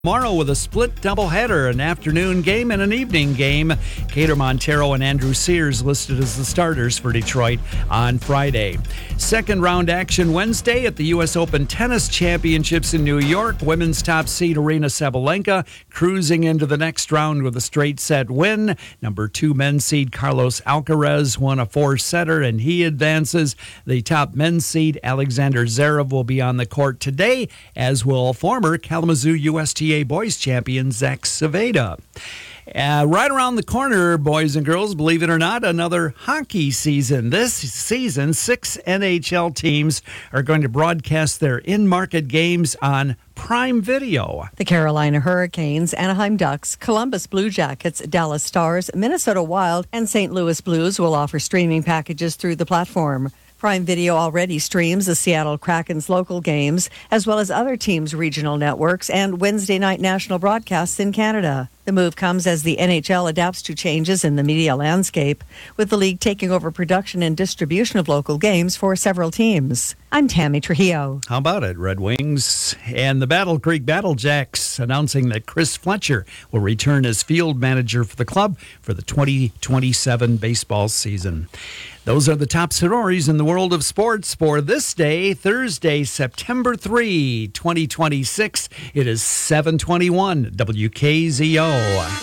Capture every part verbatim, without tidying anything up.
Tomorrow with a split doubleheader, an afternoon game and an evening game. Cater Montero and Andrew Sears listed as the starters for Detroit on Friday. Second round action Wednesday at the U S Open Tennis Championships in New York. Women's top seed Aryna Sabalenka cruising into the next round with a straight set win. Number two men's seed Carlos Alcaraz won a four-setter and he advances. The top men's seed Alexander Zverev will be on the court today, as will former Kalamazoo U S T A boys champion Zach Saveda. Uh, right around the corner, boys and girls, believe it or not, another hockey season. This season, six N H L teams are going to broadcast their in-market games on Prime Video. The Carolina Hurricanes, Anaheim Ducks, Columbus Blue Jackets, Dallas Stars, Minnesota Wild, and Saint Louis Blues will offer streaming packages through the platform. Prime Video already streams the Seattle Kraken's local games, as well as other teams' regional networks and Wednesday night national broadcasts in Canada. The move comes as the N H L adapts to changes in the media landscape, with the league taking over production and distribution of local games for several teams. I'm Tammy Trujillo. How about it, Red Wings? And the Battle Creek Battle Jacks announcing that Chris Fletcher will return as field manager for the club for the twenty twenty-seven baseball season. Those are the top stories in the world of sports for this day, Thursday, September third, twenty twenty-six. It is seven twenty-one W K Z O.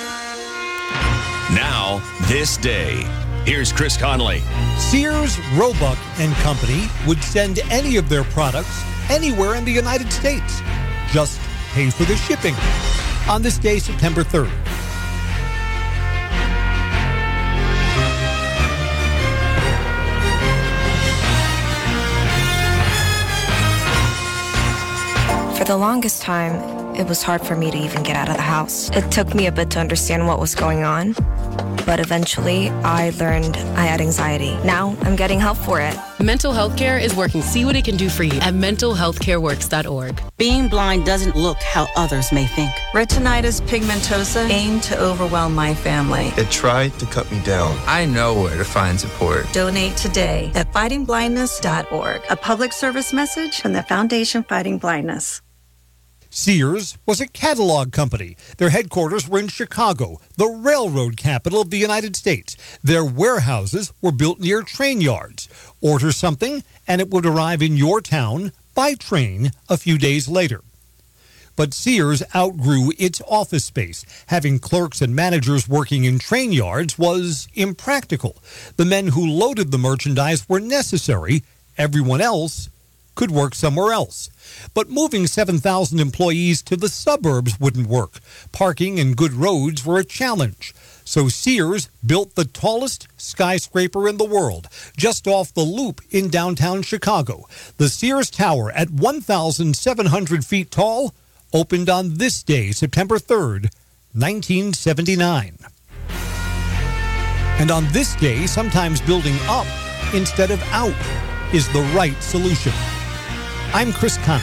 Now, this day. Here's Chris Conley. Sears, Roebuck and Company would send any of their products anywhere in the United States. Just pay for the shipping. On this day, September third. For the longest time, it was hard for me to even get out of the house. It took me a bit to understand what was going on, but eventually I learned I had anxiety. Now I'm getting help for it. Mental Health Care is working. See what it can do for you at mental health care works dot org. Being blind doesn't look how others may think. Retinitis pigmentosa aimed to overwhelm my family. It tried to cut me down. I know where to find support. Donate today at fighting blindness dot org. A public service message from the Foundation Fighting Blindness. Sears was a catalog company. Their headquarters were in Chicago, the railroad capital of the United States. Their warehouses were built near train yards. Order something, and it would arrive in your town by train a few days later. But Sears outgrew its office space. Having clerks and managers working in train yards was impractical. The men who loaded the merchandise were necessary. Everyone else could work somewhere else. But moving seven thousand employees to the suburbs wouldn't work. Parking and good roads were a challenge. So Sears built the tallest skyscraper in the world, just off the Loop in downtown Chicago. The Sears Tower, at one thousand seven hundred feet tall, opened on this day, September third, nineteen seventy-nine. And on this day, sometimes building up instead of out is the right solution. I'm Chris Conley.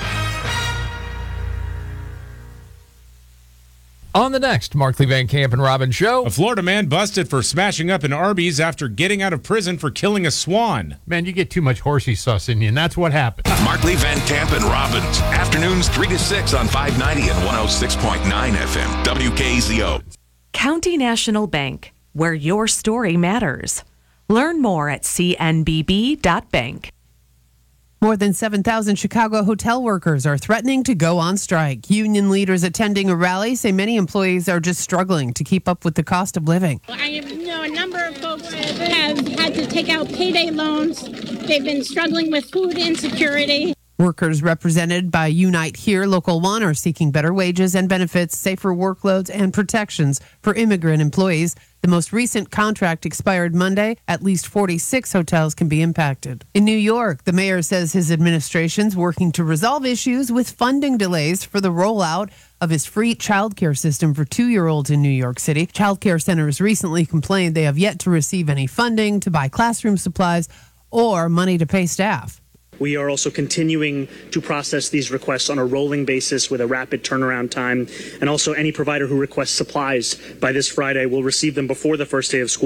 On the next Markley Van Camp and Robin show, a Florida man busted for smashing up an Arby's after getting out of prison for killing a swan. Man, you get too much horsey sauce in you, and that's what happened. Markley Van Camp and Robbins, afternoons three to six on five ninety and one oh six point nine F M, W K Z O. County National Bank, where your story matters. Learn more at c n b b dot bank. More than seven thousand Chicago hotel workers are threatening to go on strike. Union leaders attending a rally say many employees are just struggling to keep up with the cost of living. I know a number of folks have had to take out payday loans. They've been struggling with food insecurity. Workers represented by Unite Here Local one are seeking better wages and benefits, safer workloads, and protections for immigrant employees. The most recent contract expired Monday. At least forty-six hotels can be impacted. In New York, the mayor says his administration's working to resolve issues with funding delays for the rollout of his free childcare system for two-year-olds in New York City. Childcare centers recently complained they have yet to receive any funding to buy classroom supplies or money to pay staff. We are also continuing to process these requests on a rolling basis with a rapid turnaround time. And also any provider who requests supplies by this Friday will receive them before the first day of school.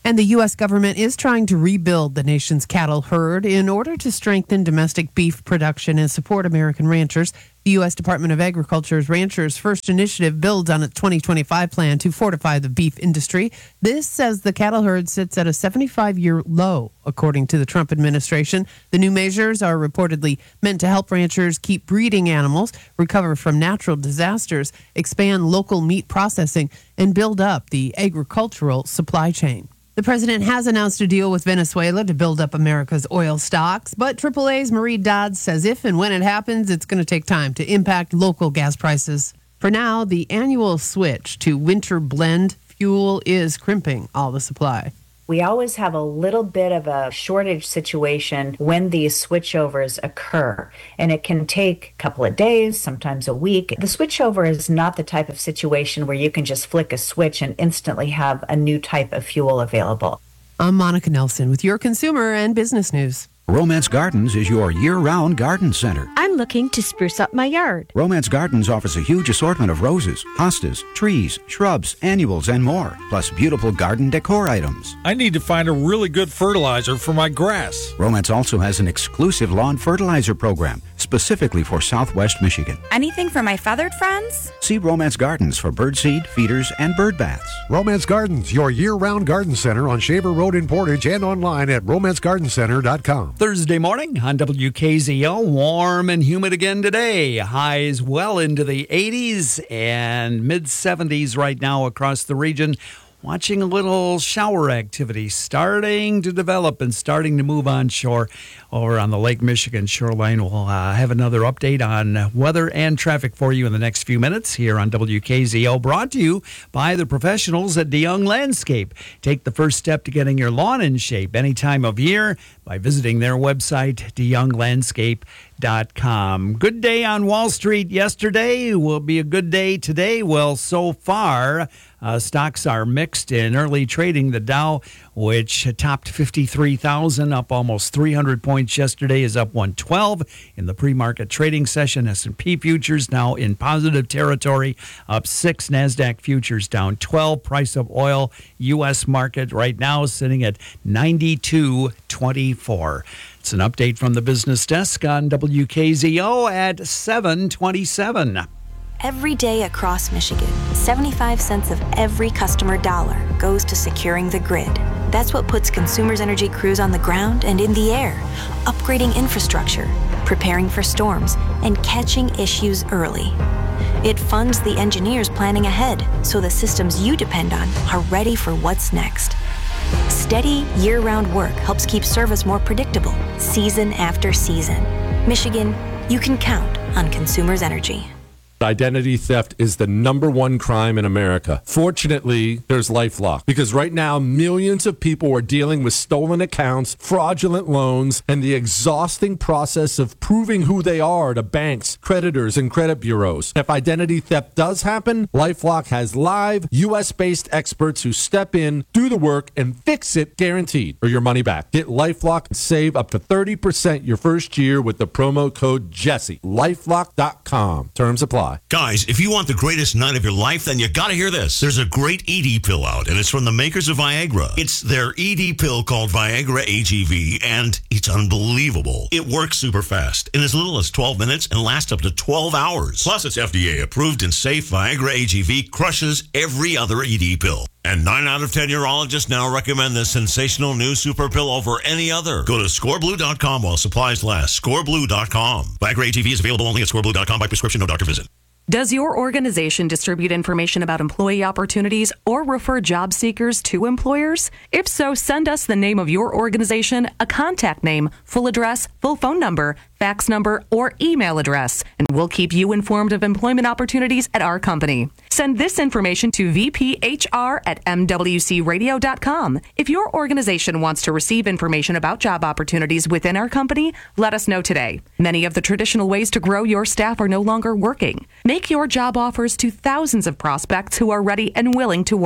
And the U S government is trying to rebuild the nation's cattle herd in order to strengthen domestic beef production and support American ranchers. The U S Department of Agriculture's Ranchers First Initiative builds on its twenty twenty-five plan to fortify the beef industry. This says the cattle herd sits at a seventy-five-year low, according to the Trump administration. The new measures are reportedly meant to help ranchers keep breeding animals, recover from natural disasters, expand local meat processing, and build up the agricultural supply chain. The president has announced a deal with Venezuela to build up America's oil stocks, but triple A's Marie Dodds says if and when it happens, it's going to take time to impact local gas prices. For now, the annual switch to winter blend fuel is crimping all the supply. We always have a little bit of a shortage situation when these switchovers occur, and it can take a couple of days, sometimes a week. The switchover is not the type of situation where you can just flick a switch and instantly have a new type of fuel available. I'm Monica Nelson with your consumer and business news. Romance Gardens is your year-round garden center. I'm looking to spruce up my yard. Romance Gardens offers a huge assortment of roses, hostas, trees, shrubs, annuals, and more, plus beautiful garden decor items. I need to find a really good fertilizer for my grass. Romance also has an exclusive lawn fertilizer program, specifically for Southwest Michigan. Anything for my feathered friends? See Romance Gardens for birdseed, feeders, and bird baths. Romance Gardens, your year-round garden center on Shaver Road in Portage and online at romance garden center dot com. Thursday morning on W K Z O, warm and humid again today. Highs well into the eighties and mid seventies right now across the region. Watching a little shower activity starting to develop and starting to move on shore over on the Lake Michigan shoreline. We'll uh, have another update on weather and traffic for you in the next few minutes here on W K Z O, brought to you by the professionals at DeYoung Landscape. Take the first step to getting your lawn in shape any time of year by visiting their website, de young landscape dot com. Good day on Wall Street yesterday. Will be a good day today. Well, so far, uh, stocks are mixed in early trading. The Dow, which topped fifty-three thousand, up almost three hundred points yesterday, is up one twelve in the pre-market trading session. S and P futures now in positive territory, up six. NASDAQ futures down twelve. Price of oil, U S market right now sitting at ninety-two twenty-four. It's an update from the business desk on W K Z O at seven twenty-seven. Every day across Michigan, seventy-five cents of every customer dollar goes to securing the grid. That's what puts Consumers Energy crews on the ground and in the air, upgrading infrastructure, preparing for storms, and catching issues early. It funds the engineers planning ahead so the systems you depend on are ready for what's next. Steady, year-round work helps keep service more predictable, season after season. Michigan, you can count on Consumers Energy. Identity theft is the number one crime in America. Fortunately, there's LifeLock, because right now millions of people are dealing with stolen accounts, fraudulent loans, and the exhausting process of proving who they are to banks, creditors, and credit bureaus. If identity theft does happen, LifeLock has live, U S-based experts who step in, do the work, and fix it guaranteed, or your money back. Get LifeLock and save up to thirty percent your first year with the promo code Jesse. lifelock dot com. Terms apply. Guys, if you want the greatest night of your life, then you gotta hear this. There's a great E D pill out, and it's from the makers of Viagra. It's their E D pill called Viagra A G V, and it's unbelievable. It works super fast, in as little as twelve minutes, and lasts up to twelve hours. Plus, it's F D A approved and safe. Viagra A G V crushes every other E D pill. And nine out of ten urologists now recommend this sensational new super pill over any other. Go to score blue dot com while supplies last. score blue dot com. Viagra A G V is available only at score blue dot com by prescription, no doctor visit. Does your organization distribute information about employee opportunities or refer job seekers to employers? If so, send us the name of your organization, a contact name, full address, full phone number, fax number, or email address, and we'll keep you informed of employment opportunities at our company. Send this information to v p h r at m w c radio dot com. If your organization wants to receive information about job opportunities within our company, let us know today. Many of the traditional ways to grow your staff are no longer working. Make your job offers to thousands of prospects who are ready and willing to work.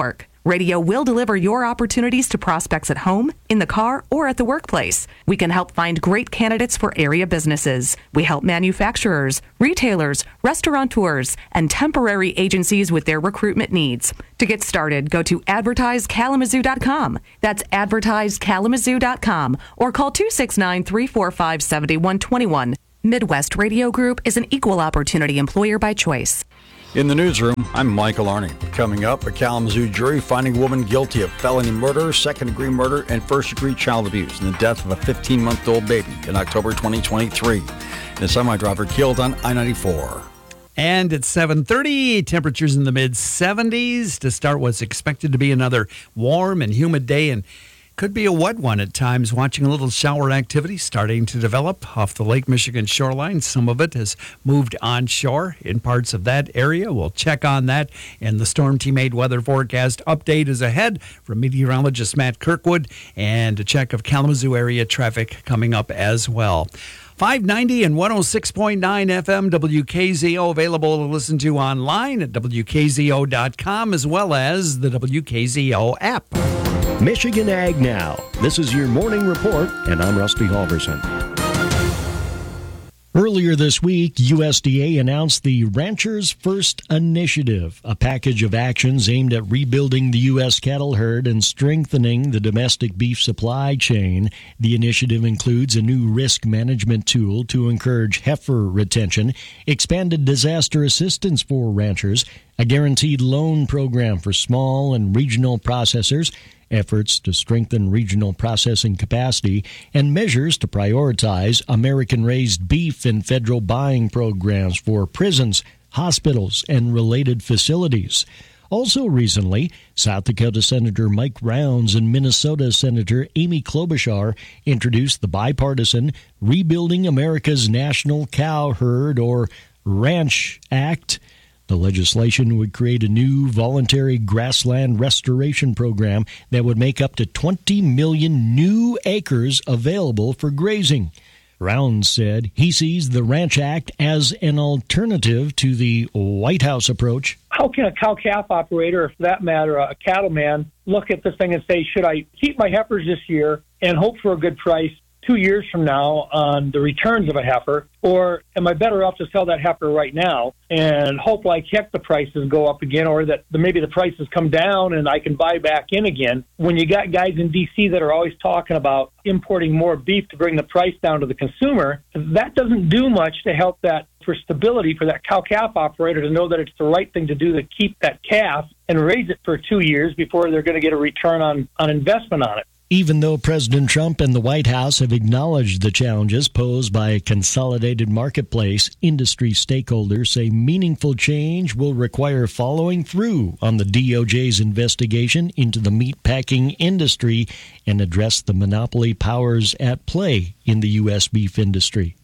Radio will deliver your opportunities to prospects at home, in the car, or at the workplace. We can help find great candidates for area businesses. We help manufacturers, retailers, restaurateurs, and temporary agencies with their recruitment needs. To get started, go to advertise kalamazoo dot com. That's advertise kalamazoo dot com or call two six nine, three four five, seven one two one. Midwest Radio Group is an equal opportunity employer by choice. In the newsroom, I'm Michael Arney. Coming up, a Kalamazoo jury finding a woman guilty of felony murder, second-degree murder, and first-degree child abuse in the death of a fifteen-month-old baby in October twenty twenty-three. And a semi-driver killed on I ninety-four. And at seven thirty, temperatures in the mid seventies to start what's expected to be another warm and humid day, and could be a wet one at times. Watching a little shower activity starting to develop off the Lake Michigan shoreline. Some of it has moved onshore in parts of that area. We'll check on that. And the Storm Team eight weather forecast update is ahead from meteorologist Matt Kirkwood. And a check of Kalamazoo area traffic coming up as well. five ninety and one oh six point nine F M W K Z O, available to listen to online at W K Z O dot com as well as the W K Z O app. Michigan Ag Now. This is your morning report, and I'm Rusty Halverson. Earlier this week, U S D A announced the Ranchers First Initiative, a package of actions aimed at rebuilding the U S cattle herd and strengthening the domestic beef supply chain. The initiative includes a new risk management tool to encourage heifer retention, expanded disaster assistance for ranchers, a guaranteed loan program for small and regional processors, efforts to strengthen regional processing capacity, and measures to prioritize American-raised beef in federal buying programs for prisons, hospitals, and related facilities. Also recently, South Dakota Senator Mike Rounds and Minnesota Senator Amy Klobuchar introduced the bipartisan Rebuilding America's National Cow Herd, or RANCH Act. The legislation would create a new voluntary grassland restoration program that would make up to twenty million new acres available for grazing. Rounds said he sees the Ranch Act as an alternative to the White House approach. How can a cow-calf operator, or for that matter, a cattleman, look at this thing and say, should I keep my heifers this year and hope for a good price two years from now on the returns of a heifer, or am I better off to sell that heifer right now and hope like heck the prices go up again, or that the, maybe the prices come down and I can buy back in again? When you got guys in D C that are always talking about importing more beef to bring the price down to the consumer, that doesn't do much to help that for stability for that cow-calf operator to know that it's the right thing to do to keep that calf and raise it for two years before they're going to get a return on, on investment on it. Even though President Trump and the White House have acknowledged the challenges posed by a consolidated marketplace, industry stakeholders say meaningful change will require following through on the D O J's investigation into the meatpacking industry and address the monopoly powers at play in the U S beef industry.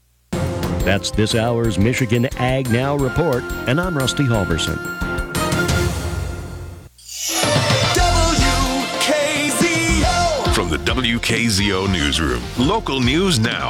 That's this hour's Michigan Ag Now report, and I'm Rusty Halverson. From the W K Z O Newsroom, local news now.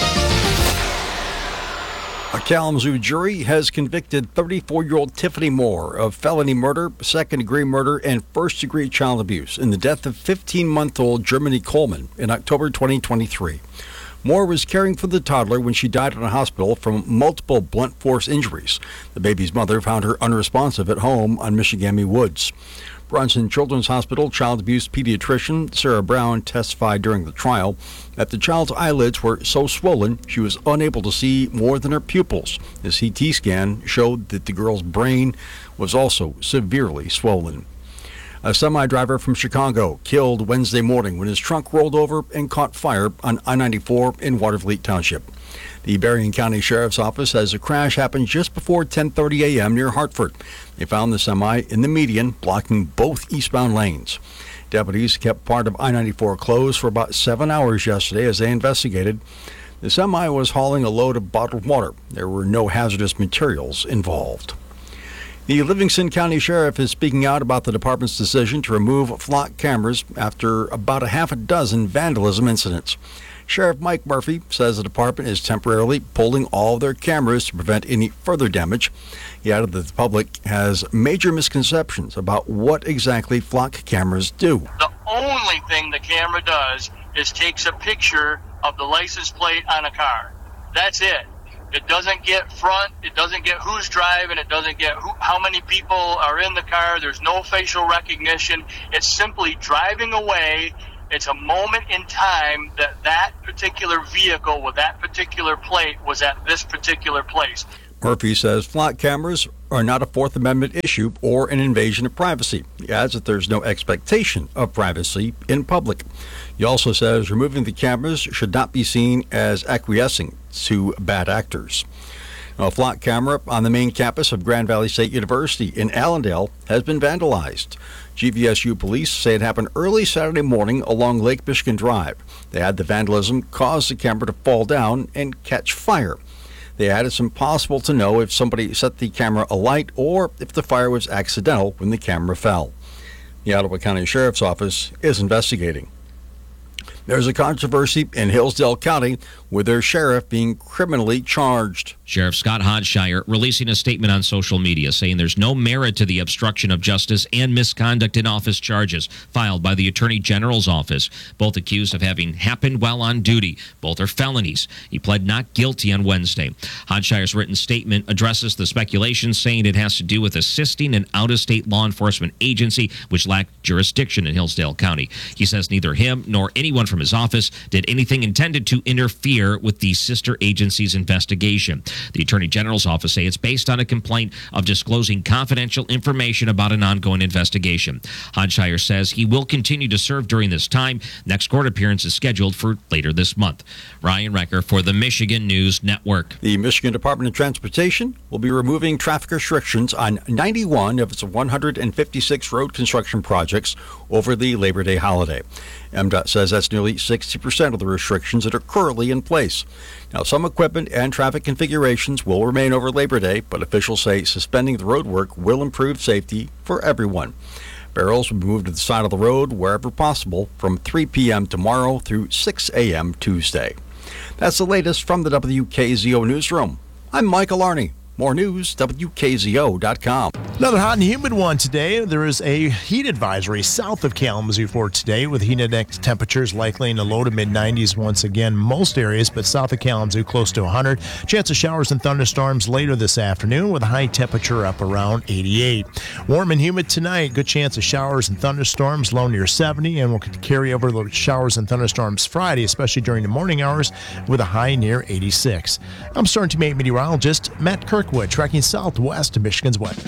A Kalamazoo jury has convicted thirty-four-year-old Tiffany Moore of felony murder, second-degree murder, and first-degree child abuse in the death of fifteen-month-old Germany Coleman in October twenty twenty-three. Moore was caring for the toddler when she died in a hospital from multiple blunt force injuries. The baby's mother found her unresponsive at home on Michigamme Woods. Bronson Children's Hospital child abuse pediatrician Sarah Brown testified during the trial that the child's eyelids were so swollen she was unable to see more than her pupils. The C T scan showed that the girl's brain was also severely swollen. A semi-driver from Chicago killed Wednesday morning when his trunk rolled over and caught fire on I ninety-four in Watervliet Township. The Berrien County Sheriff's Office says the crash happened just before ten thirty a.m. near Hartford. They found the semi in the median, blocking both eastbound lanes. Deputies kept part of I ninety-four closed for about seven hours yesterday as they investigated. The semi was hauling a load of bottled water. There were no hazardous materials involved. The Livingston County Sheriff is speaking out about the department's decision to remove flock cameras after about a half a dozen vandalism incidents. Sheriff Mike Murphy says the department is temporarily pulling all of their cameras to prevent any further damage. He added that the public has major misconceptions about what exactly flock cameras do. The only thing the camera does is takes a picture of the license plate on a car. That's it. It doesn't get front, it doesn't get who's driving, it doesn't get who, how many people are in the car. There's no facial recognition. It's simply driving away. It's a moment in time that that particular vehicle with that particular plate was at this particular place. Murphy says flock cameras are not a Fourth Amendment issue or an invasion of privacy. He adds that there's no expectation of privacy in public. He also says removing the cameras should not be seen as acquiescing to bad actors. Now, a flock camera on the main campus of Grand Valley State University in Allendale has been vandalized. G V S U police say it happened early Saturday morning along Lake Michigan Drive. They had the vandalism cause the camera to fall down and catch fire. They added it's impossible to know if somebody set the camera alight or if the fire was accidental when the camera fell. The Ottawa County Sheriff's Office is investigating. There's a controversy in Hillsdale County with their sheriff being criminally charged. Sheriff Scott Hodshire releasing a statement on social media saying there's no merit to the obstruction of justice and misconduct in office charges filed by the Attorney General's office, both accused of having happened while on duty. Both are felonies. He pled not guilty on Wednesday. Hodshire's written statement addresses the speculation, saying it has to do with assisting an out-of-state law enforcement agency which lacked jurisdiction in Hillsdale County. He says neither him nor anyone from his office did anything intended to interfere with the sister agency's investigation. The Attorney General's office say it's based on a complaint of disclosing confidential information about an ongoing investigation. Hodshire says he will continue to serve during this time. Next court appearance is scheduled for later this month. Ryan Recker for the Michigan News Network. The Michigan Department of Transportation will be removing traffic restrictions on ninety-one of its one hundred fifty-six road construction projects over the Labor Day holiday. M DOT says that's nearly sixty percent of the restrictions that are currently in place. Now, some equipment and traffic configurations will remain over Labor Day, but officials say suspending the road work will improve safety for everyone. Barrels will be moved to the side of the road wherever possible from three p.m. tomorrow through six a.m. Tuesday. That's the latest from the W K Z O Newsroom. I'm Michael Arney. More news, W K Z O dot com. Another hot and humid one today. There is a heat advisory south of Kalamazoo for today, with heat index temperatures likely in the low to mid nineties once again. Most areas, but south of Kalamazoo close to one hundred. Chance of showers and thunderstorms later this afternoon with a high temperature up around eighty-eight. Warm and humid tonight. Good chance of showers and thunderstorms, low near seventy, and we'll carry over the showers and thunderstorms Friday, especially during the morning hours, with a high near eighty-six. I'm Storm Team eight meteorologist Matt Kirkwood, tracking southwest to Michigan's weather.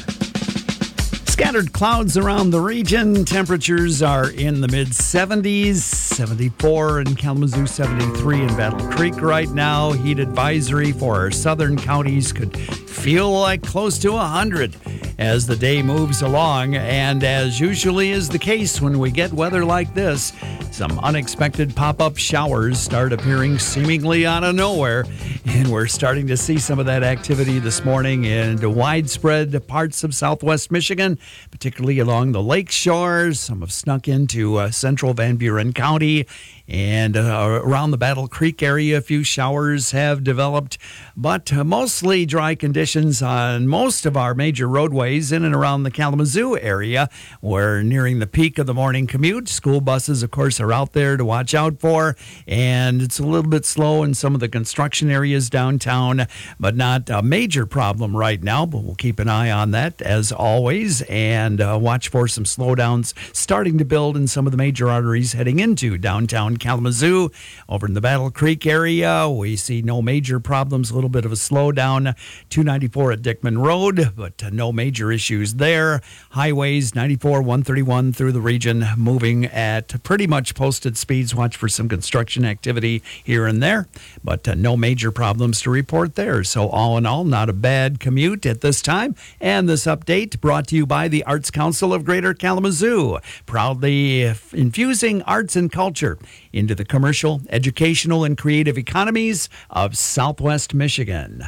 Scattered clouds around the region. Temperatures are in the mid seventies, seventy-four in Kalamazoo, seventy-three in Battle Creek right now. Heat advisory for our southern counties could feel like close to one hundred as the day moves along. And as usually is the case when we get weather like this, some unexpected pop-up showers start appearing seemingly out of nowhere. And we're starting to see some of that activity this morning in widespread parts of southwest Michigan, particularly along the lake shores. Some have snuck into uh, central Van Buren County, and uh, around the Battle Creek area, a few showers have developed, but uh, mostly dry conditions on most of our major roadways in and around the Kalamazoo area. We're nearing the peak of the morning commute. School buses, of course, are out there to watch out for, and it's a little bit slow in some of the construction areas downtown, but not a major problem right now, but we'll keep an eye on that as always, and uh, watch for some slowdowns starting to build in some of the major arteries heading into downtown Kalamazoo. Over in the Battle Creek area, we see no major problems, a little bit of a slowdown. two ninety-four at Dickman Road, but uh, no major issues there. Highways ninety-four, one thirty-one through the region, moving at pretty much posted speeds. Watch for some construction activity here and there, but uh, no major problems to report there. So all in all, not a bad commute at this time. And this update brought to you by the Arts Council of Greater Kalamazoo, proudly infusing arts and culture into the commercial, educational, and creative economies of Southwest Michigan.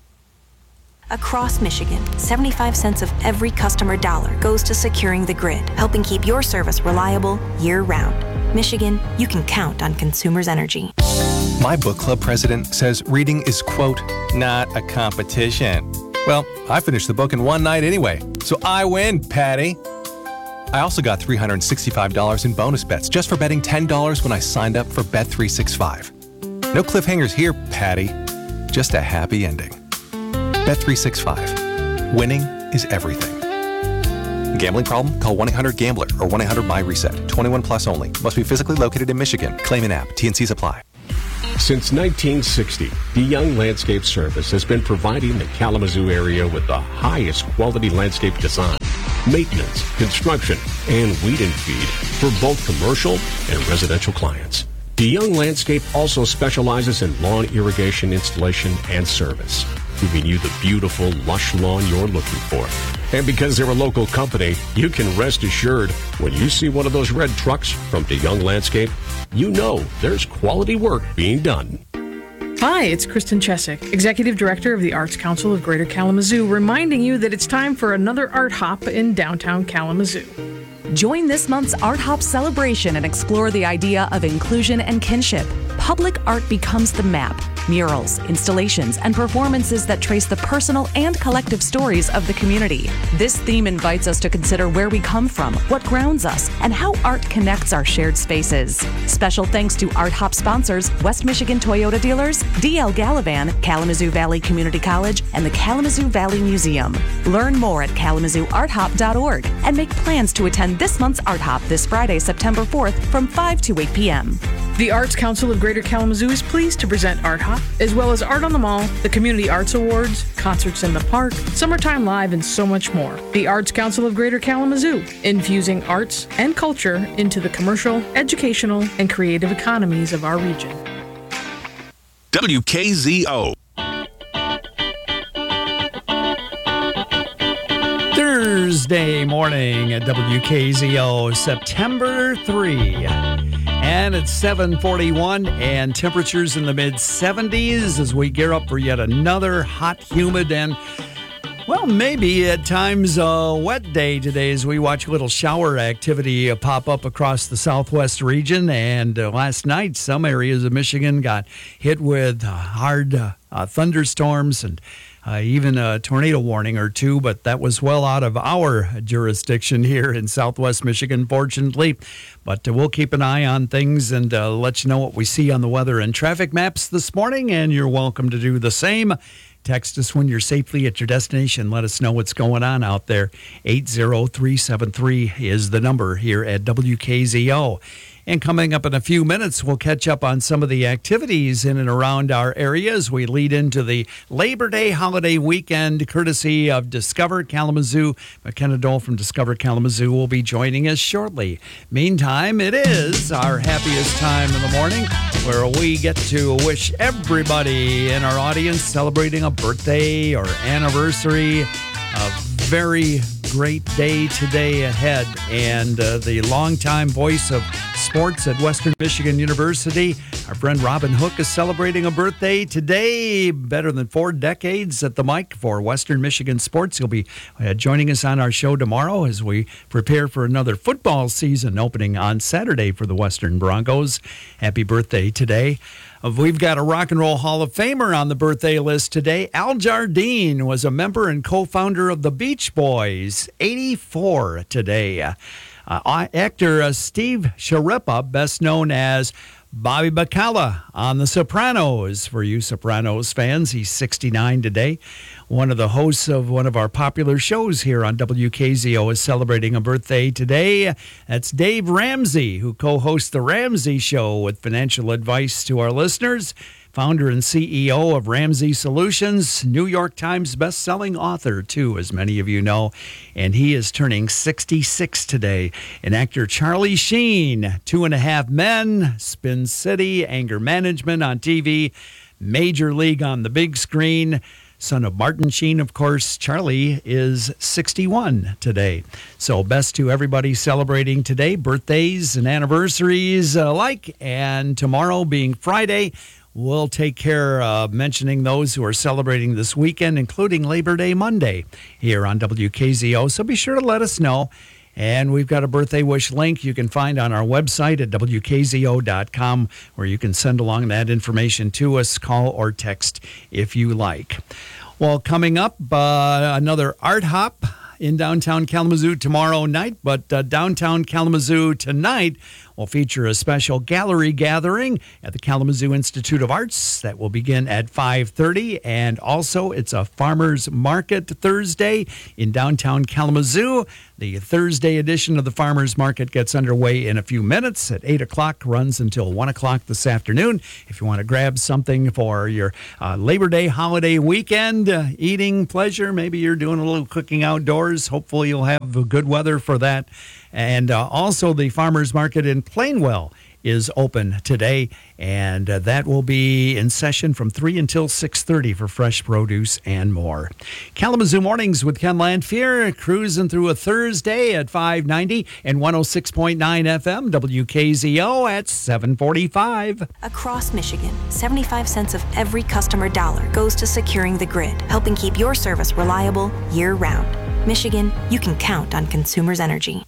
Across Michigan, seventy-five cents of every customer dollar goes to securing the grid, helping keep your service reliable year-round. Michigan, you can count on Consumers Energy. My book club president says reading is, quote, not a competition. Well, I finished the book in one night anyway, so I win, Patty. I also got three hundred sixty-five dollars in bonus bets just for betting ten dollars when I signed up for Bet three sixty-five. No cliffhangers here, Patty. Just a happy ending. Bet three sixty-five. Winning is everything. Gambling problem? Call one eight hundred gambler or one eight hundred my reset. twenty-one plus only. Must be physically located in Michigan. Claim an app. T and C's apply. Since nineteen sixty, DeYoung Landscape Service has been providing the Kalamazoo area with the highest quality landscape design, maintenance, construction, and weed and feed for both commercial and residential clients. DeYoung Landscape also specializes in lawn irrigation installation and service, giving you the beautiful, lush lawn you're looking for. And because they're a local company, you can rest assured when you see one of those red trucks from DeYoung Landscape, you know there's quality work being done. Hi, it's Kristen Chesick, Executive Director of the Arts Council of Greater Kalamazoo, reminding you that it's time for another Art Hop in downtown Kalamazoo. Join this month's Art Hop celebration and explore the idea of inclusion and kinship. Public art becomes the map. Murals, installations, and performances that trace the personal and collective stories of the community. This theme invites us to consider where we come from, what grounds us, and how art connects our shared spaces. Special thanks to Art Hop sponsors West Michigan Toyota dealers, D L Galavan, Kalamazoo Valley Community College, and the Kalamazoo Valley Museum. Learn more at kalamazoo art hop dot org and make plans to attend this month's Art Hop this Friday, September fourth from five to eight p.m. The Arts Council of Greater Kalamazoo is pleased to present Art Hop, as well as Art on the Mall, the Community Arts Awards, Concerts in the Park, Summertime Live, and so much more. The Arts Council of Greater Kalamazoo, infusing arts and culture into the commercial, educational, and creative economies of our region. W K Z O. Thursday morning at W K Z O, September third. And it's seven forty-one and temperatures in the mid seventies as we gear up for yet another hot, humid, and, well, maybe at times a wet day today as we watch a little shower activity uh, pop up across the southwest region. And uh, last night, some areas of Michigan got hit with uh, hard uh, uh, thunderstorms and Uh, even a tornado warning or two, but that was well out of our jurisdiction here in southwest Michigan, fortunately. But uh, we'll keep an eye on things and uh, let you know what we see on the weather and traffic maps this morning, and you're welcome to do the same. Text us when you're safely at your destination. Let us know what's going on out there. eight zero three seven three is the number here at W K Z O. And coming up in a few minutes, we'll catch up on some of the activities in and around our area as we lead into the Labor Day holiday weekend, courtesy of Discover Kalamazoo. McKenna Dole from Discover Kalamazoo will be joining us shortly. Meantime, it is our happiest time in the morning where we get to wish everybody in our audience celebrating a birthday or anniversary a very great day today ahead. And uh, the longtime voice of sports at Western Michigan University, our friend Robin Hook, is celebrating a birthday today. Better than four decades at the mic for Western Michigan sports. He'll be uh, joining us on our show tomorrow as we prepare for another football season opening on Saturday for the Western Broncos. Happy birthday today. We've got a Rock and Roll Hall of Famer on the birthday list today. Al Jardine was a member and co-founder of the Beach Boys, eighty-four today. Uh, actor uh, Steve Sharippa, best known as Bobby Bacala on The Sopranos. For you Sopranos fans, he's sixty-nine today. One of the hosts of one of our popular shows here on W K Z O is celebrating a birthday today. That's Dave Ramsey, who co-hosts The Ramsey Show with financial advice to our listeners. Founder and C E O of Ramsey Solutions, New York Times best-selling author, too, as many of you know. And he is turning sixty-six today. And actor Charlie Sheen, Two and a Half Men, Spin City, Anger Management on T V, Major League on the big screen. Son of Martin Sheen, of course. Charlie is sixty-one today. So best to everybody celebrating today, birthdays and anniversaries alike. And tomorrow being Friday, we'll take care of mentioning those who are celebrating this weekend, including Labor Day Monday here on W K Z O. So be sure to let us know. And we've got a birthday wish link you can find on our website at W K Z O dot com, where you can send along that information to us, call or text if you like. Well, coming up, uh, another Art Hop in downtown Kalamazoo tomorrow night, but uh, downtown Kalamazoo tonight will feature a special gallery gathering at the Kalamazoo Institute of Arts that will begin at five thirty, and also it's a farmers market Thursday in downtown Kalamazoo. The Thursday edition of the farmers market gets underway in a few minutes at eight o'clock, runs until one o'clock this afternoon. If you want to grab something for your uh, Labor Day holiday weekend uh, eating pleasure, maybe you're doing a little cooking outdoors, hopefully you'll have good weather for that. And uh, also the farmers market in Plainwell is open today, and uh, that will be in session from three until six thirty for fresh produce and more. Kalamazoo Mornings with Ken Lanfear, cruising through a Thursday at five ninety and one oh six point nine F M, W K Z O at seven forty-five. Across Michigan, seventy-five cents of every customer dollar goes to securing the grid, helping keep your service reliable year-round. Michigan, you can count on Consumers Energy.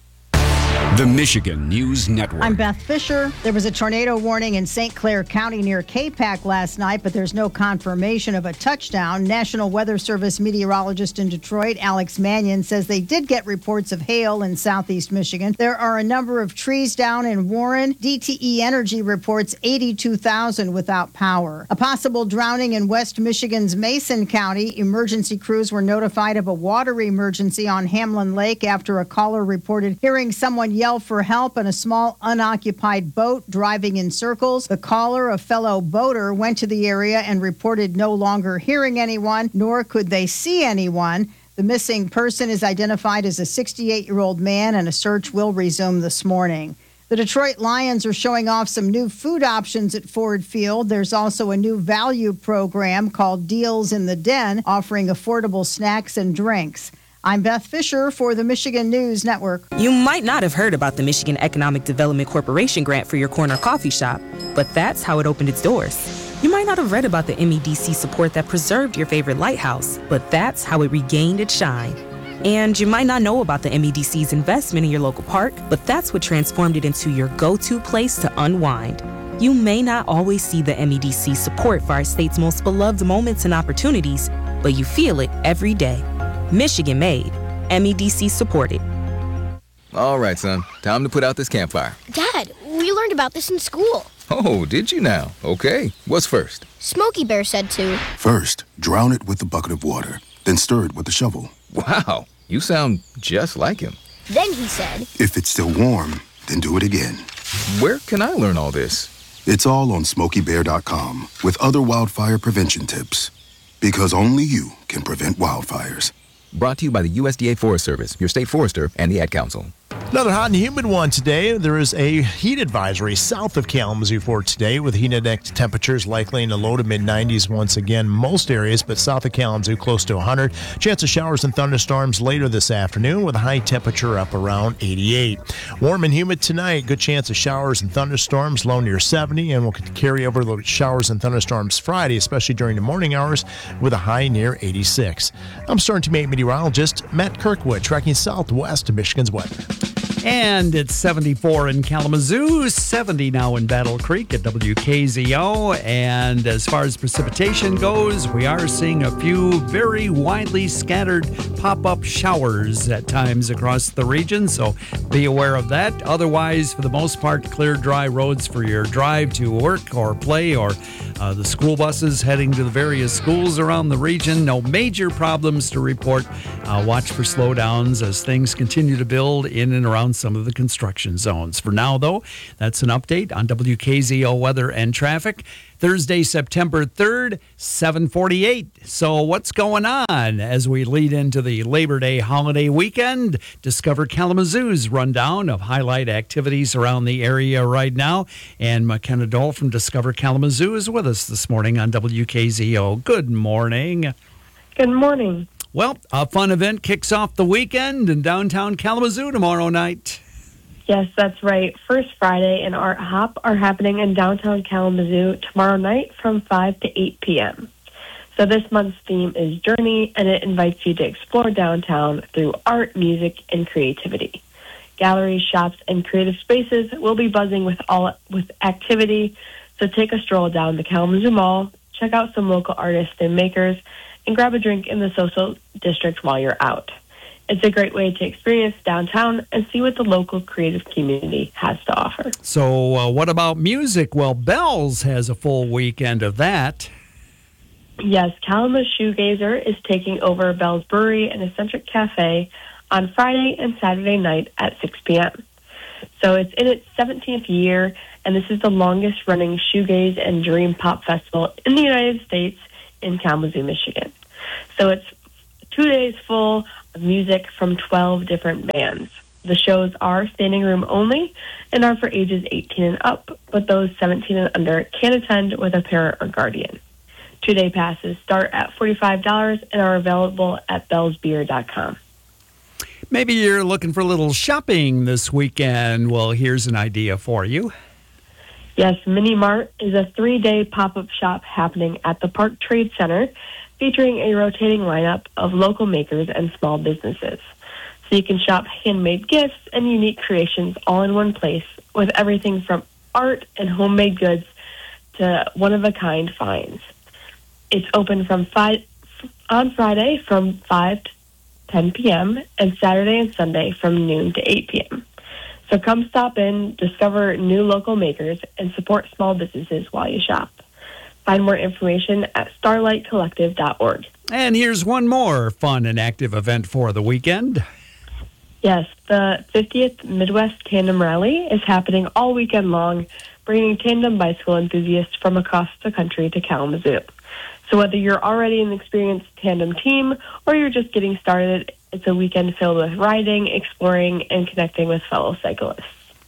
The Michigan News Network. I'm Beth Fisher. There was a tornado warning in Saint Clair County near K-Pac last night, but there's no confirmation of a touchdown. National Weather Service meteorologist in Detroit, Alex Mannion, says they did get reports of hail in southeast Michigan. There are a number of trees down in Warren. D T E Energy reports eighty-two thousand without power. A possible drowning in West Michigan's Mason County. Emergency crews were notified of a water emergency on Hamlin Lake after a caller reported hearing someone yell for help in a small unoccupied boat driving in circles. The caller, a fellow boater, went to the area and reported no longer hearing anyone, nor could they see anyone. The missing person is identified as a sixty-eight-year-old man, and a search will resume this morning. The Detroit Lions are showing off some new food options at Ford Field. There's also a new value program called Deals in the Den, offering affordable snacks and drinks. I'm Beth Fisher for the Michigan News Network. You might not have heard about the Michigan Economic Development Corporation grant for your corner coffee shop, but that's how it opened its doors. You might not have read about the M E D C support that preserved your favorite lighthouse, but that's how it regained its shine. And you might not know about the M E D C's investment in your local park, but that's what transformed it into your go-to place to unwind. You may not always see the M E D C support for our state's most beloved moments and opportunities, but you feel it every day. Michigan made, M E D C supported. All right, son. Time to put out this campfire. Dad, we learned about this in school. Oh, did you now? Okay. What's first? Smokey Bear said to. First, drown it with a bucket of water, then stir it with a shovel. Wow, you sound just like him. Then he said. If it's still warm, then do it again. Where can I learn all this? It's all on smokey bear dot com with other wildfire prevention tips. Because only you can prevent wildfires. Brought to you by the U S D A Forest Service, your state forester, and the Ad Council. Another hot and humid one today. There is a heat advisory south of Kalamazoo for today, with heat index temperatures likely in the low to mid nineties once again most areas, but south of Kalamazoo close to one hundred. Chance of showers and thunderstorms later this afternoon with a high temperature up around eighty-eight. Warm and humid tonight. Good chance of showers and thunderstorms, low near seventy, and we'll carry over the showers and thunderstorms Friday, especially during the morning hours, with a high near eighty-six. I'm Storm Team eight meteorologist Matt Kirkwood, tracking southwest to Michigan's weather. And it's seventy-four in Kalamazoo, seventy now in Battle Creek at W K Z O. And as far as precipitation goes, we are seeing a few very widely scattered pop-up showers at times across the region, so be aware of that. Otherwise, for the most part, clear, dry roads for your drive to work or play, or uh, the school buses heading to the various schools around the region. No major problems to report. Uh, watch for slowdowns as things continue to build in and around some of the construction zones. For now, though, that's an update on W K Z O weather and traffic. Thursday, September third, seven forty-eight. So what's going on as we lead into the Labor Day holiday weekend? Discover Kalamazoo's rundown of highlight activities around the area right now. And McKenna Dole from Discover Kalamazoo is with us this morning on W K Z O. Good morning. Good morning. Well, a fun event kicks off the weekend in downtown Kalamazoo tomorrow night. Yes, that's right. First Friday and Art Hop are happening in downtown Kalamazoo tomorrow night from five to eight p.m. So this month's theme is Journey, and it invites you to explore downtown through art, music, and creativity. Galleries, shops, and creative spaces will be buzzing with all with activity. So take a stroll down the Kalamazoo Mall, check out some local artists and makers, and grab a drink in the social district while you're out. It's a great way to experience downtown and see what the local creative community has to offer. So uh, what about music? Well, Bells has a full weekend of that. Yes, Kalamazoo Shoegazer is taking over Bell's Brewery and Eccentric Cafe on Friday and Saturday night at six p.m. So it's in its seventeenth year, and this is the longest-running shoegaze and dream pop festival in the United States in Kalamazoo, Michigan. So it's two days full of music from twelve different bands. The shows are standing room only and are for ages eighteen and up, but those seventeen and under can attend with a parent or guardian. Two-day passes start at forty-five dollars and are available at bells beer dot com. Maybe you're looking for a little shopping this weekend. Well, here's an idea for you. Yes, Mini Mart is a three-day pop-up shop happening at the Park Trade Center, featuring a rotating lineup of local makers and small businesses. So you can shop handmade gifts and unique creations all in one place, with everything from art and homemade goods to one-of-a-kind finds. It's open from five on Friday from five to ten p.m. and Saturday and Sunday from noon to eight p.m. So come stop in, discover new local makers, and support small businesses while you shop. Find more information at starlight collective dot org. And here's one more fun and active event for the weekend. Yes, the fiftieth Midwest Tandem Rally is happening all weekend long, bringing tandem bicycle enthusiasts from across the country to Kalamazoo. So whether you're already an experienced tandem team or you're just getting started, it's a weekend filled with riding, exploring, and connecting with fellow cyclists.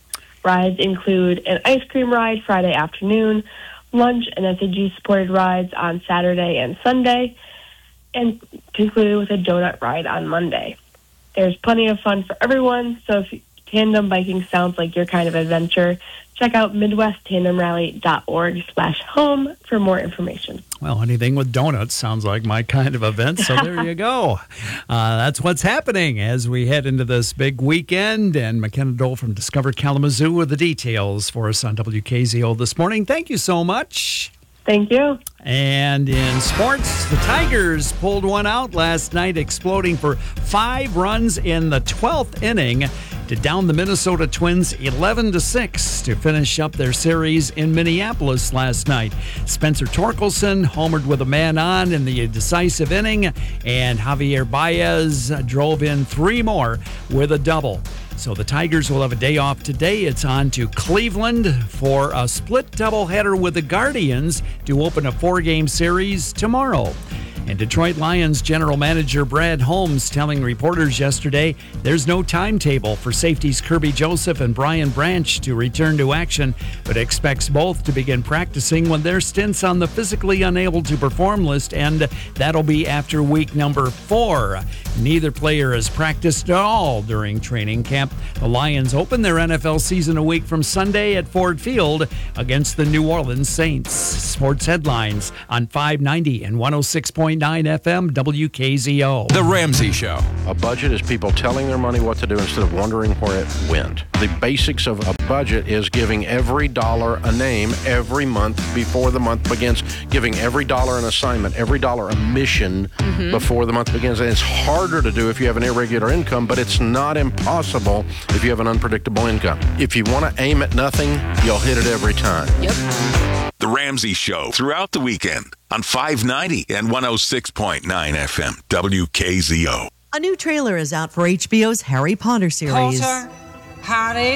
Rides include an ice cream ride Friday afternoon, lunch and S A G-supported rides on Saturday and Sunday, and concluded with a donut ride on Monday. There's plenty of fun for everyone, so if tandem biking sounds like your kind of adventure, check out midwest tandem rally dot org slash home for more information. Well, anything with donuts sounds like my kind of event, so there you go. Uh, that's what's happening as we head into this big weekend. And McKenna Dole from Discover Kalamazoo with the details for us on W K Z O this morning. Thank you so much. Thank you. And in sports, the Tigers pulled one out last night, exploding for five runs in the twelfth inning to down the Minnesota Twins eleven to six to finish up their series in Minneapolis last night. Spencer Torkelson homered with a man on in the decisive inning, and Javier Baez drove in three more with a double. So the Tigers will have a day off today. It's on to Cleveland for a split doubleheader with the Guardians to open a four-game series tomorrow. And Detroit Lions general manager Brad Holmes telling reporters yesterday there's no timetable for safeties Kirby Joseph and Brian Branch to return to action, but expects both to begin practicing when their stints on the physically unable to perform list end. That'll be after week number four. Neither player has practiced at all during training camp. The Lions open their N F L season a week from Sunday at Ford Field against the New Orleans Saints. Sports headlines on five ninety and one oh six point nine F M W K Z O. The Ramsey Show. A budget is people telling their money what to do instead of wondering where it went. The basics of a budget is giving every dollar a name every month before the month begins, giving every dollar an assignment, every dollar a mission mm-hmm. before the month begins. And it's harder to do if you have an irregular income, but it's not impossible if you have an unpredictable income. If you want to aim at nothing, you'll hit it every time. Yep. The Ramsey Show throughout the weekend on five ninety and one oh six point nine F M W K Z O. A new trailer is out for H B O's Harry Potter series. Potter, Harry.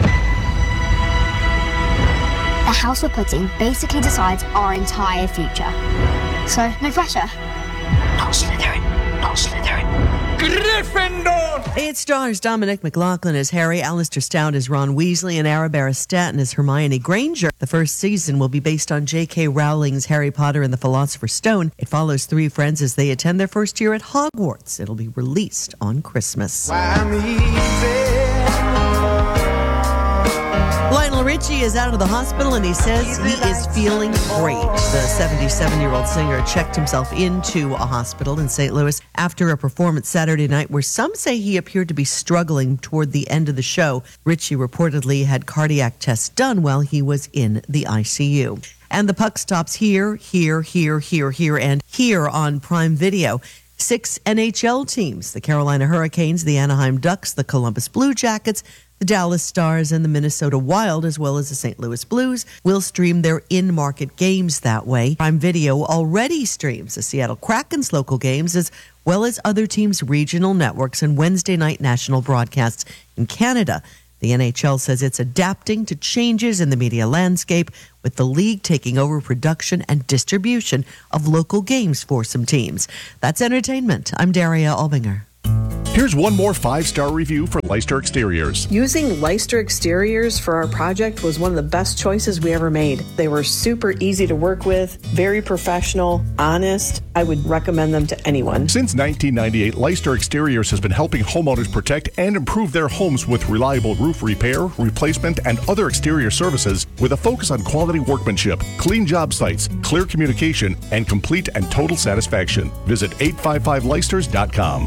The house we're putting basically decides our entire future. So, no pressure. Not Slytherin. Not Slytherin. Gryffindor! It stars Dominic McLaughlin as Harry, Alistair Stout as Ron Weasley, and Arabella Stanton as Hermione Granger. The first season will be based on J K Rowling's Harry Potter and the Philosopher's Stone. It follows three friends as they attend their first year at Hogwarts. It'll be released on Christmas. Why me, Lionel Richie is out of the hospital and he says he is feeling great. The seventy-seven-year-old singer checked himself into a hospital in Saint Louis after a performance Saturday night where some say he appeared to be struggling toward the end of the show. Richie reportedly had cardiac tests done while he was in the I C U. And the puck stops here, here, here, here, here, and here on Prime Video. Six N H L teams, the Carolina Hurricanes, the Anaheim Ducks, the Columbus Blue Jackets, the Dallas Stars, and the Minnesota Wild, as well as the Saint Louis Blues, will stream their in-market games that way. Prime Video already streams the Seattle Kraken's local games, as well as other teams' regional networks and Wednesday night national broadcasts in Canada. The N H L says it's adapting to changes in the media landscape, with the league taking over production and distribution of local games for some teams. That's entertainment. I'm Daria Albinger. Here's one more five-star review for Leicester Exteriors. Using Leicester Exteriors for our project was one of the best choices we ever made. They were super easy to work with, very professional, honest. I would recommend them to anyone. Since nineteen ninety-eight, Leicester Exteriors has been helping homeowners protect and improve their homes with reliable roof repair, replacement, and other exterior services with a focus on quality workmanship, clean job sites, clear communication, and complete and total satisfaction. Visit eight five five leicesters dot com.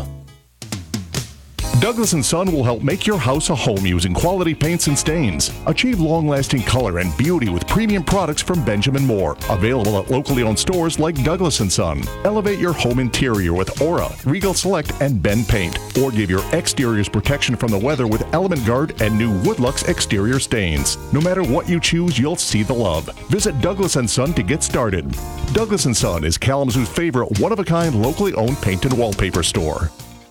Douglas and Son will help make your house a home using quality paints and stains. Achieve long-lasting color and beauty with premium products from Benjamin Moore. Available at locally owned stores like Douglas and Son. Elevate your home interior with Aura, Regal Select, and Ben Paint. Or give your exteriors protection from the weather with Element Guard and new Woodlux exterior stains. No matter what you choose, you'll see the love. Visit Douglas and Son to get started. Douglas and Son is Kalamazoo's favorite one-of-a-kind locally owned paint and wallpaper store.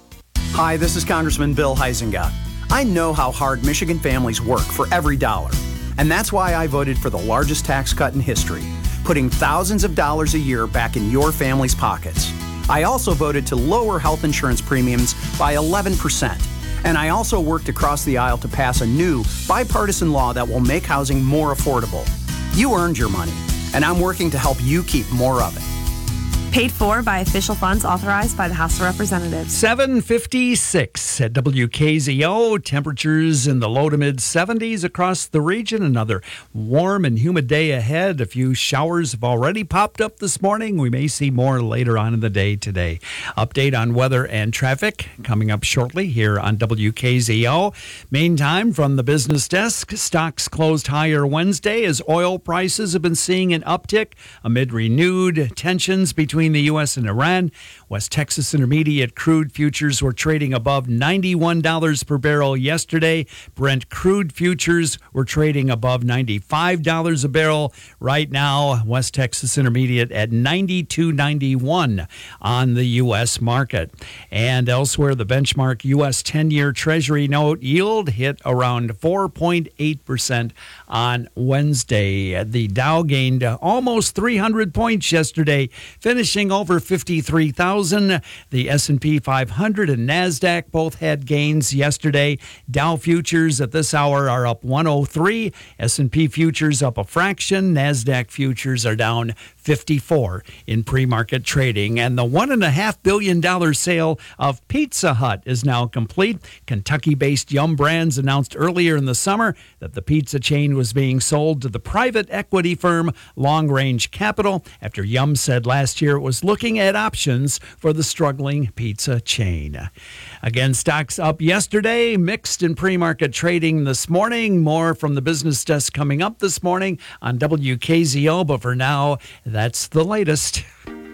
Hi, this is Congressman Bill Huizenga. I know how hard Michigan families work for every dollar, and that's why I voted for the largest tax cut in history, putting thousands of dollars a year back in your family's pockets. I also voted to lower health insurance premiums by eleven percent, and I also worked across the aisle to pass a new bipartisan law that will make housing more affordable. You earned your money, and I'm working to help you keep more of it. Paid for by official funds authorized by the House of Representatives. seven fifty-six at W K Z O. Temperatures in the low to mid seventies across the region. Another warm and humid day ahead. A few showers have already popped up this morning. We may see more later on in the day today. Update on weather and traffic coming up shortly here on W K Z O. Meantime, from the business desk, stocks closed higher Wednesday as oil prices have been seeing an uptick amid renewed tensions between the U S and Iran. West Texas Intermediate crude futures were trading above ninety-one dollars per barrel yesterday. Brent crude futures were trading above ninety-five dollars a barrel. Right now, West Texas Intermediate at ninety-two ninety-one on the U S market. And elsewhere, the benchmark U S ten-year Treasury note yield hit around four point eight percent on Wednesday. The Dow gained almost three hundred points yesterday, finishing over fifty-three thousand. The S and P five hundred and NASDAQ both had gains yesterday. Dow futures at this hour are up one oh three. S and P futures up a fraction. NASDAQ futures are down fifty-four in pre-market trading. And the one point five billion dollars sale of Pizza Hut is now complete. Kentucky-based Yum Brands announced earlier in the summer that the pizza chain was being sold to the private equity firm Long Range Capital after Yum said last year it was looking at options for the struggling pizza chain. Again, stocks up yesterday, mixed in pre-market trading this morning. More from the business desk coming up this morning on W K Z O, but for now, that's the latest.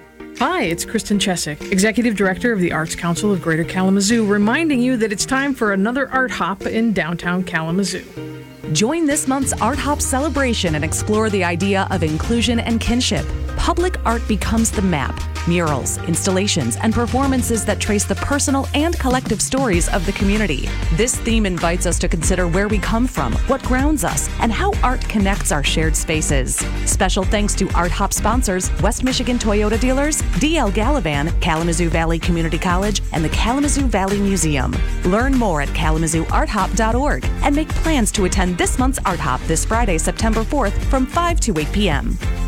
Hi, it's Kristen Chesick, Executive Director of the Arts Council of Greater Kalamazoo, reminding you that it's time for another Art Hop in downtown Kalamazoo. Join this month's Art Hop celebration and explore the idea of inclusion and kinship. Public art becomes the map. Murals, installations, and performances that trace the personal and collective stories of the community. This theme invites us to consider where we come from, what grounds us, and how art connects our shared spaces. Special thanks to Art Hop sponsors, West Michigan Toyota dealers, D L Gallivan, Kalamazoo Valley Community College, and the Kalamazoo Valley Museum. Learn more at kalamazoo art hop dot org and make plans to attend this month's Art Hop this Friday, September fourth from five to eight p.m.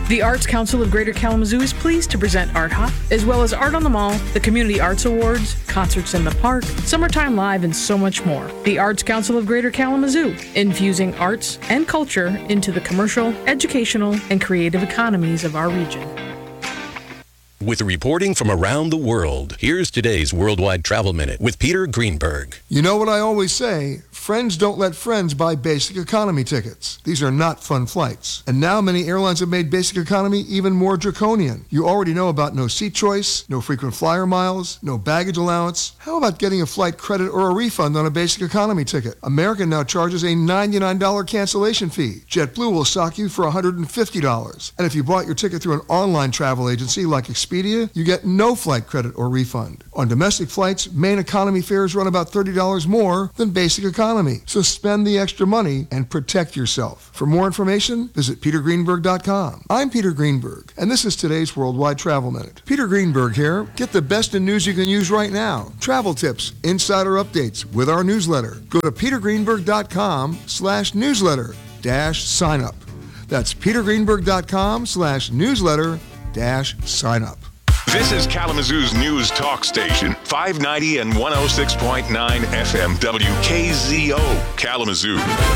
The Arts Council of Greater Kalamazoo is pleased to present Art Hop, as well as Art on the Mall, the Community Arts Awards, Concerts in the Park, Summertime Live, and so much more. The Arts Council of Greater Kalamazoo, infusing arts and culture into the commercial, educational, and creative economies of our region. With reporting from around the world, here's today's Worldwide Travel Minute with Peter Greenberg. You know what I always say? Friends don't let friends buy basic economy tickets. These are not fun flights. And now many airlines have made basic economy even more draconian. You already know about no seat choice, no frequent flyer miles, no baggage allowance. How about getting a flight credit or a refund on a basic economy ticket? American now charges a ninety-nine dollars cancellation fee. JetBlue will sock you for one hundred fifty dollars. And if you bought your ticket through an online travel agency like Expedia, you get no flight credit or refund. On domestic flights, main economy fares run about thirty dollars more than basic economy. So spend the extra money and protect yourself. For more information, visit peter greenberg dot com. I'm Peter Greenberg, and this is today's Worldwide Travel Minute. Peter Greenberg here. Get the best in news you can use right now. Travel tips, insider updates with our newsletter. Go to peter greenberg dot com slash newsletter dash sign up. That's peter greenberg dot com slash newsletter dash sign up. This is Kalamazoo's news talk station, five ninety and one oh six point nine F M W K Z O, Kalamazoo.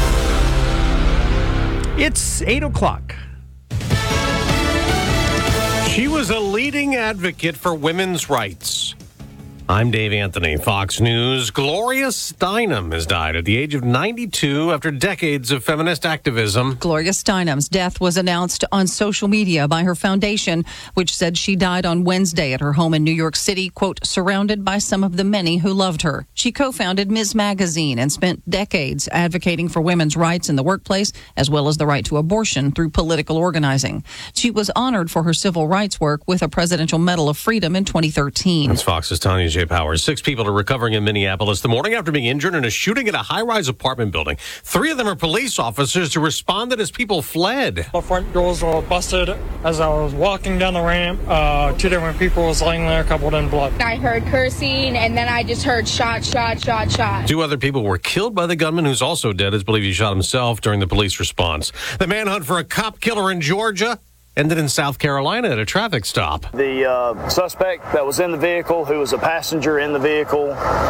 It's eight o'clock. She was a leading advocate for women's rights. I'm Dave Anthony, Fox News. Gloria Steinem has died at the age of ninety-two after decades of feminist activism. Gloria Steinem's death was announced on social media by her foundation, which said she died on Wednesday at her home in New York City, quote, surrounded by some of the many who loved her. She co-founded Miz Magazine and spent decades advocating for women's rights in the workplace, as well as the right to abortion through political organizing. She was honored for her civil rights work with a Presidential Medal of Freedom in twenty thirteen. That's Fox's Tanya J. Powers. Six people are recovering in Minneapolis the morning after being injured in a shooting at a high-rise apartment building. Three of them are police officers who responded as people fled. The front doors were busted. As I was walking down the ramp, uh, two different people was laying there covered in blood. I heard cursing, and then I just heard shot, shot, shot, shot. Two other people were killed by the gunman, who's also dead. It's believed he shot himself during the police response. The manhunt for a cop killer in Georgia ended in South Carolina at a traffic stop. The uh, suspect that was in the vehicle, who was a passenger in the vehicle,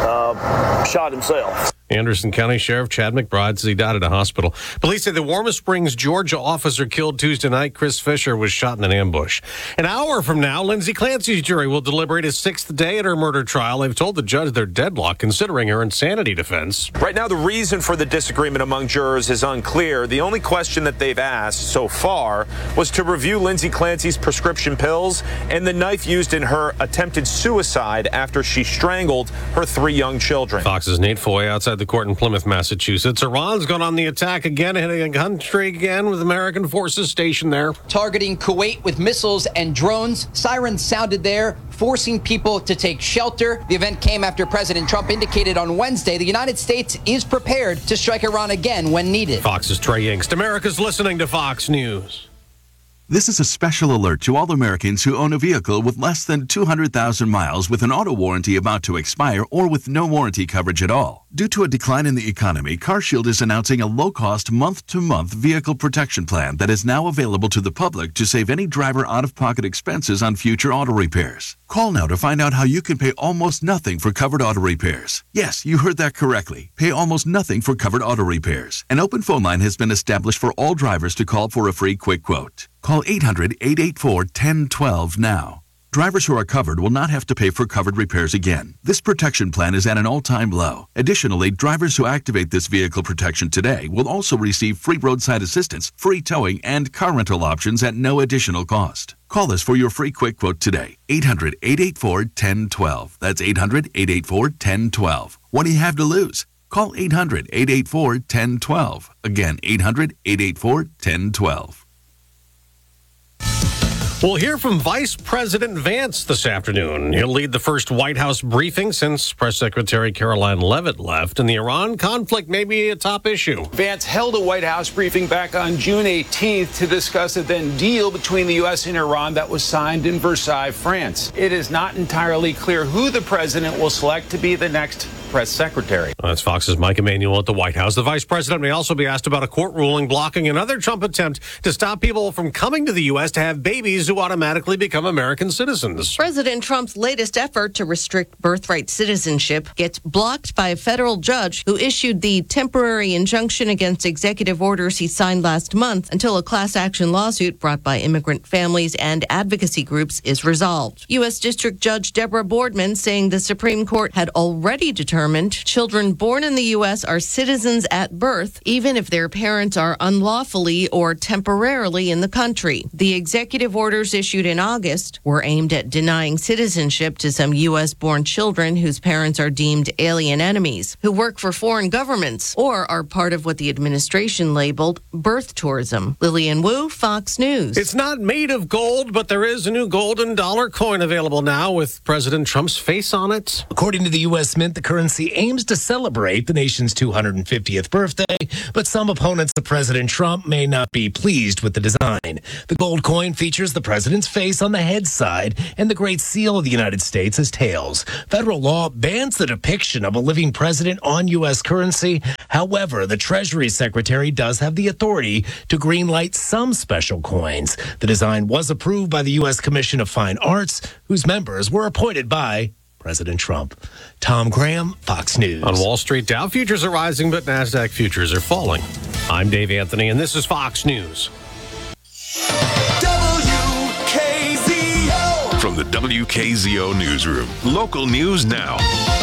uh, shot himself. Anderson County Sheriff Chad McBride says he died at a hospital. Police say the Warm Springs, Georgia officer killed Tuesday night, Chris Fisher, was shot in an ambush. An hour from now, Lindsay Clancy's jury will deliberate a sixth day at her murder trial. They've told the judge they're deadlocked, considering her insanity defense. Right now, the reason for the disagreement among jurors is unclear. The only question that they've asked so far was to review Lindsay Clancy's prescription pills and the knife used in her attempted suicide after she strangled her three young children. Fox's Nate Foy outside the court in Plymouth, Massachusetts. Iran's gone on the attack again, hitting a country again with American forces stationed there. Targeting Kuwait with missiles and drones. Sirens sounded there, forcing people to take shelter. The event came after President Trump indicated on Wednesday the United States is prepared to strike Iran again when needed. Fox's Trey Yingst. America's listening to Fox News. This is a special alert to all Americans who own a vehicle with less than two hundred thousand miles with an auto warranty about to expire or with no warranty coverage at all. Due to a decline in the economy, CarShield is announcing a low-cost month-to-month vehicle protection plan that is now available to the public to save any driver out-of-pocket expenses on future auto repairs. Call now to find out how you can pay almost nothing for covered auto repairs. Yes, you heard that correctly. Pay almost nothing for covered auto repairs. An open phone line has been established for all drivers to call for a free quick quote. Call eight hundred, eight eight four, one zero one two now. Drivers who are covered will not have to pay for covered repairs again. This protection plan is at an all-time low. Additionally, drivers who activate this vehicle protection today will also receive free roadside assistance, free towing, and car rental options at no additional cost. Call us for your free quick quote today. eight hundred, eight eight four, one zero one two. That's eight hundred, eight eight four, one zero one two. What do you have to lose? Call eight hundred, eight eight four, one zero one two. Again, eight hundred, eight eight four, one zero one two. We'll hear from Vice President Vance this afternoon. He'll lead the first White House briefing since Press Secretary Caroline Leavitt left, and the Iran conflict may be a top issue. Vance held a White House briefing back on June eighteenth to discuss a then deal between the U S and Iran that was signed in Versailles, France. It is not entirely clear who the president will select to be the next press secretary. That's Fox's Mike Emanuel at the White House. The vice president may also be asked about a court ruling blocking another Trump attempt to stop people from coming to the U S to have babies who automatically become American citizens. President Trump's latest effort to restrict birthright citizenship gets blocked by a federal judge who issued the temporary injunction against executive orders he signed last month until a class action lawsuit brought by immigrant families and advocacy groups is resolved. U S. District Judge Deborah Boardman saying the Supreme Court had already determined children born in the U S are citizens at birth, even if their parents are unlawfully or temporarily in the country. The executive orders issued in August were aimed at denying citizenship to some U S-born children whose parents are deemed alien enemies, who work for foreign governments, or are part of what the administration labeled birth tourism. Lillian Wu, Fox News. It's not made of gold, but there is a new golden dollar coin available now with President Trump's face on it. According to the U S. Mint, the currency aims to celebrate the nation's two hundred fiftieth birthday, but some opponents of President Trump may not be pleased with the design. The gold coin features the president's face on the head side and the Great Seal of the United States as tails. Federal law bans the depiction of a living president on U S currency. However, the Treasury Secretary does have the authority to greenlight some special coins. The design was approved by the U S. Commission of Fine Arts, whose members were appointed by President Trump. Tom Graham, Fox News. On Wall Street, Dow futures are rising, but NASDAQ futures are falling. I'm Dave Anthony, and this is Fox News. W K Z O. From the W K Z O newsroom, local news now.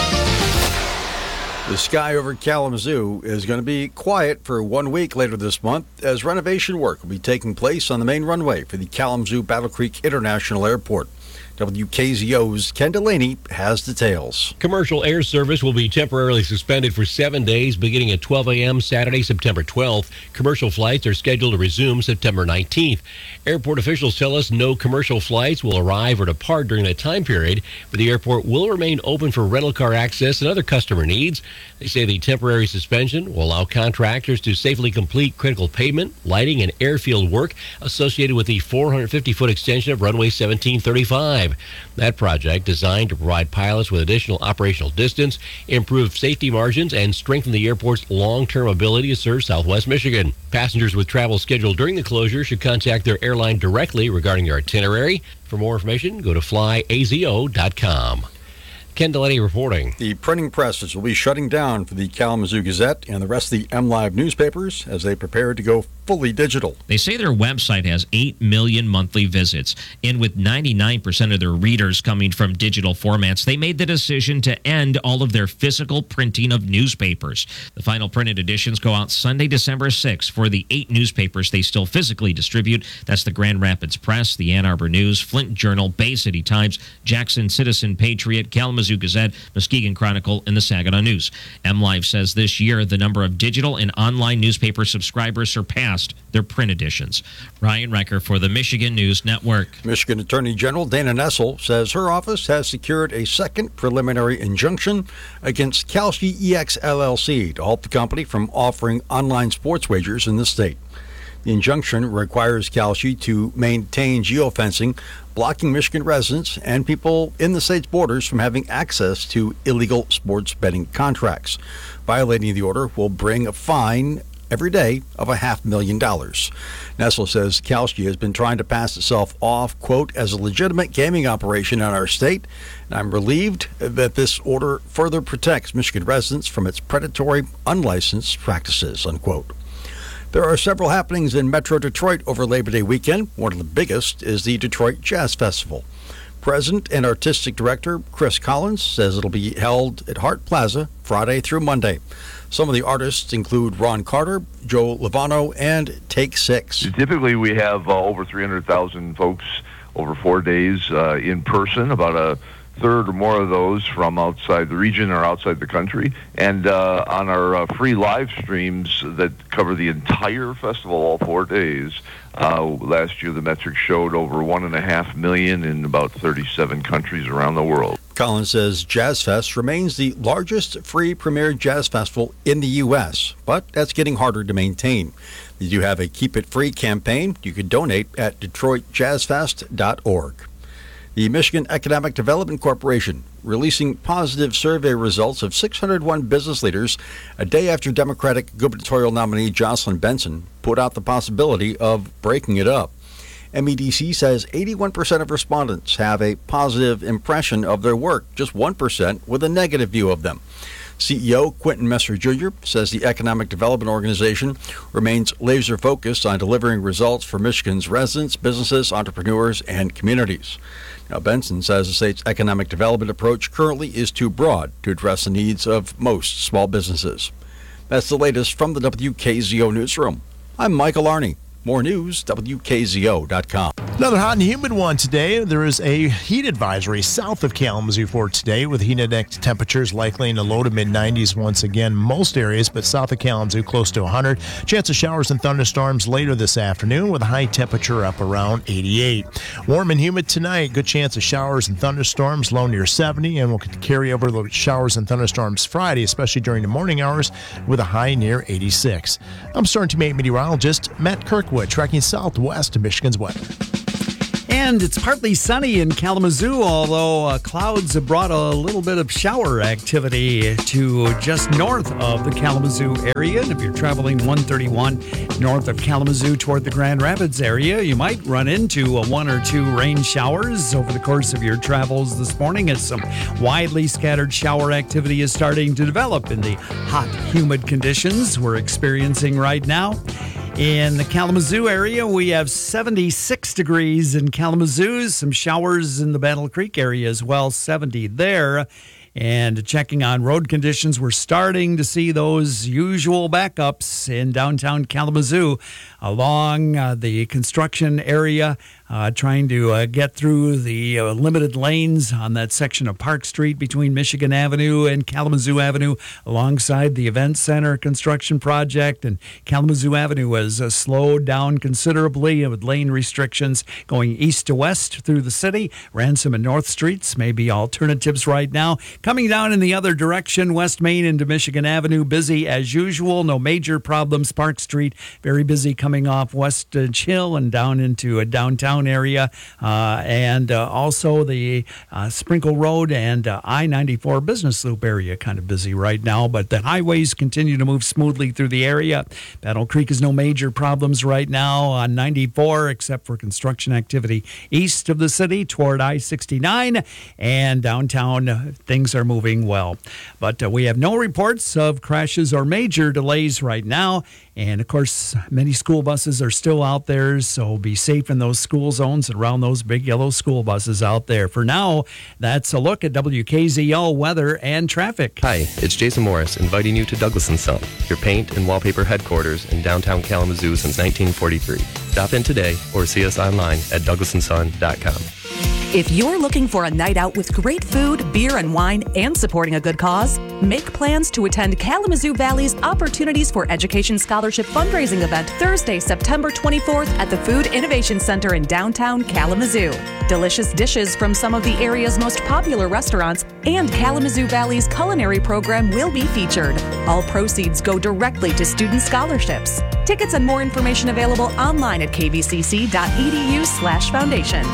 The sky over Kalamazoo is going to be quiet for one week later this month as renovation work will be taking place on the main runway for the Kalamazoo Battle Creek International Airport. W K Z O's Ken Delaney has details. Commercial air service will be temporarily suspended for seven days beginning at twelve a.m. Saturday, September twelfth. Commercial flights are scheduled to resume September nineteenth. Airport officials tell us no commercial flights will arrive or depart during that time period, but the airport will remain open for rental car access and other customer needs. They say the temporary suspension will allow contractors to safely complete critical pavement, lighting, and airfield work associated with the four hundred fifty foot extension of runway seventeen thirty-five. That project, designed to provide pilots with additional operational distance, improve safety margins, and strengthen the airport's long-term ability to serve Southwest Michigan. Passengers with travel scheduled during the closure should contact their airline directly regarding their itinerary. For more information, go to fly A Z O dot com. Ken Delaney reporting. The printing presses will be shutting down for the Kalamazoo Gazette and the rest of the MLive newspapers as they prepare to go fully digital. They say their website has eight million monthly visits, and with ninety-nine percent of their readers coming from digital formats, they made the decision to end all of their physical printing of newspapers. The final printed editions go out Sunday, December sixth for the eight newspapers they still physically distribute. That's the Grand Rapids Press, the Ann Arbor News, Flint Journal, Bay City Times, Jackson Citizen Patriot, Kalamazoo Gazette, Muskegon Chronicle, and the Saginaw News. MLive says this year the number of digital and online newspaper subscribers surpassed their print editions. Ryan Recker for the Michigan News Network. Michigan Attorney General Dana Nessel says her office has secured a second preliminary injunction against Kalshi E X L L C to halt the company from offering online sports wagers in the state. The injunction requires Kalshi to maintain geofencing, blocking Michigan residents and people in the state's borders from having access to illegal sports betting contracts. Violating the order will bring a fine every day of a half million dollars. Nessel says Kalshi has been trying to pass itself off, quote, as a legitimate gaming operation in our state, and I'm relieved that this order further protects Michigan residents from its predatory, unlicensed practices, unquote. There are several happenings in Metro Detroit over Labor Day weekend. One of the biggest is the Detroit Jazz Festival. President and Artistic Director Chris Collins says it'll be held at Hart Plaza Friday through Monday. Some of the artists include Ron Carter, Joe Lovano, and Take Six. Typically, we have uh, over three hundred thousand folks over four days uh, in person, about a third or more of those from outside the region or outside the country. And uh, on our uh, free live streams that cover the entire festival, all four days, uh, last year the metrics showed over one and a half million in about thirty-seven countries around the world. Collins says Jazz Fest remains the largest free premier jazz festival in the U S, but that's getting harder to maintain. They do have a Keep It Free campaign. You can donate at detroit jazz fest dot org. The Michigan Economic Development Corporation releasing positive survey results of six hundred one business leaders a day after Democratic gubernatorial nominee Jocelyn Benson put out the possibility of breaking it up. M E D C says eighty-one percent of respondents have a positive impression of their work, just one percent with a negative view of them. C E O Quentin Messer Junior says the Economic Development Organization remains laser focused on delivering results for Michigan's residents, businesses, entrepreneurs, and communities. Now, Benson says the state's economic development approach currently is too broad to address the needs of most small businesses. That's the latest from the W K Z O Newsroom. I'm Michael Arney. More news, W K Z O dot com. Another hot and humid one today. There is a heat advisory south of Kalamazoo for today with heat index temperatures likely in the low to mid nineties once again. Most areas, but south of Kalamazoo close to one hundred. Chance of showers and thunderstorms later this afternoon with a high temperature up around eighty-eight. Warm and humid tonight. Good chance of showers and thunderstorms, low near seventy, and we'll carry over the showers and thunderstorms Friday, especially during the morning hours with a high near eighty-six. I'm Storm Team eight meteorologist Matt Kirkwood, tracking southwest of Michigan's weather. And it's partly sunny in Kalamazoo, although uh, clouds have brought a little bit of shower activity to just north of the Kalamazoo area. And if you're traveling one thirty-one north of Kalamazoo toward the Grand Rapids area, you might run into a one or two rain showers over the course of your travels this morning as some widely scattered shower activity is starting to develop in the hot, humid conditions we're experiencing right now. In the Kalamazoo area, we have seventy-six degrees in Kalamazoo. Some showers in the Battle Creek area as well, seventy there. And checking on road conditions, we're starting to see those usual backups in downtown Kalamazoo along uh, the construction area, uh, trying to uh, get through the uh, limited lanes on that section of Park Street between Michigan Avenue and Kalamazoo Avenue alongside the Event Center construction project. And Kalamazoo Avenue has uh, slowed down considerably with lane restrictions going east to west through the city. Ransom and North Streets may be alternatives right now. Coming down in the other direction, West Main into Michigan Avenue, busy as usual. No major problems. Park Street, very busy coming off West Hill and down into a downtown area. Uh, and uh, also the uh, Sprinkle Road and uh, I ninety-four Business Loop area kind of busy right now. But the highways continue to move smoothly through the area. Battle Creek has no major problems right now on ninety-four except for construction activity east of the city toward I sixty-nine. And downtown, uh, things are moving well. But uh, we have no reports of crashes or major delays right now. And, of course, many school buses are still out there, so be safe in those school zones and around those big yellow school buses out there. For now, that's a look at W K Z O weather and traffic. Hi, it's Jason Morris inviting you to Douglas and Son, your paint and wallpaper headquarters in downtown Kalamazoo since nineteen forty-three. Stop in today or see us online at douglas and son dot com. If you're looking for a night out with great food, beer, and wine, and supporting a good cause, make plans to attend Kalamazoo Valley's Opportunities for Education Scholarship fundraising event Thursday, September twenty-fourth at the Food Innovation Center in downtown Kalamazoo. Delicious dishes from some of the area's most popular restaurants and Kalamazoo Valley's culinary program will be featured. All proceeds go directly to student scholarships. Tickets and more information available online at k v c c dot e d u slash foundation.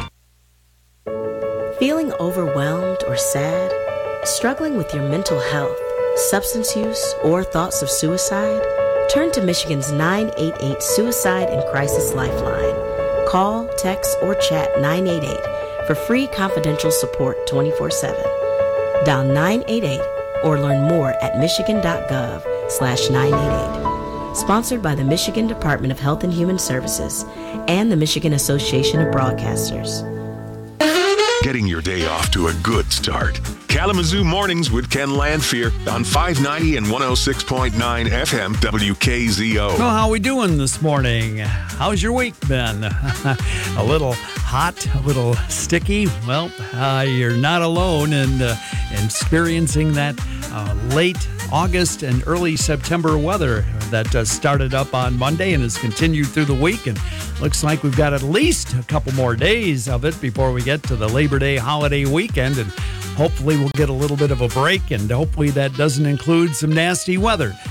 Feeling overwhelmed or sad? Struggling with your mental health, substance use, or thoughts of suicide? Turn to Michigan's nine eight eight Suicide and Crisis Lifeline. Call, text, or chat nine eight eight for free confidential support twenty-four seven. Dial nine eight eight or learn more at michigan.gov slash 988. Sponsored by the Michigan Department of Health and Human Services and the Michigan Association of Broadcasters. Getting your day off to a good start. Kalamazoo Mornings with Ken Landfear on five ninety and one oh six point nine F M W K Z O. Well, how we doing this morning? How's your week been? A little hot, a little sticky? Well, uh, you're not alone in uh, experiencing that uh, late August and early September weather that uh, started up on Monday and has continued through the week. And looks like we've got at least a couple more days of it before we get to the Labor Day holiday weekend. And hopefully we'll get a little bit of a break, and hopefully that doesn't include some nasty weather.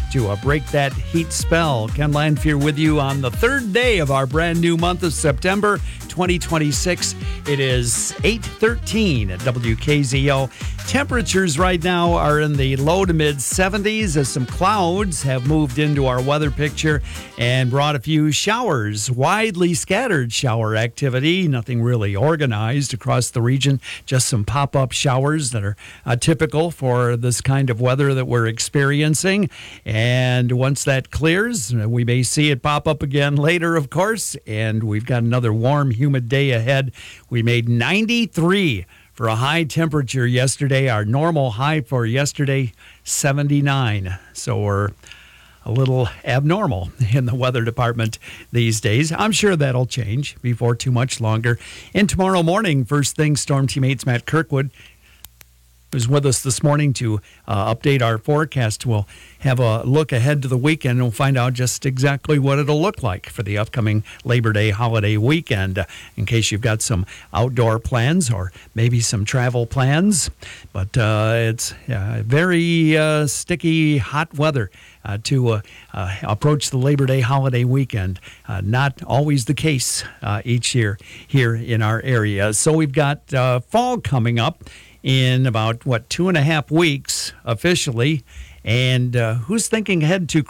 to uh, break that heat spell. Ken Landfier with you on the third day of our brand new month of September twenty twenty-six. It is eight thirteen at W K Z O. Temperatures right now are in the low to mid seventies as some clouds have moved into our weather picture and brought a few showers. Widely scattered shower activity, nothing really organized across the region, just some pop-up showers that are uh, typical for this kind of weather that we're experiencing. And once that clears, we may see it pop up again later, of course, and we've got another warm, humid day ahead. We made ninety-three for a high temperature yesterday. Our normal high for yesterday, seventy-nine. So we're a little abnormal in the weather department these days. I'm sure that'll change before too much longer. And tomorrow morning, first thing, Storm Teammates Matt Kirkwood was with us this morning to uh, update our forecast. We'll have a look ahead to the weekend and we'll find out just exactly what it'll look like for the upcoming Labor Day holiday weekend, uh, in case you've got some outdoor plans or maybe some travel plans. But uh, it's uh, very uh, sticky, hot weather uh, to uh, uh, approach the Labor Day holiday weekend. Uh, not always the case uh, each year here in our area. So we've got uh, fall coming up in about, what, two and a half weeks officially. And uh, who's thinking ahead to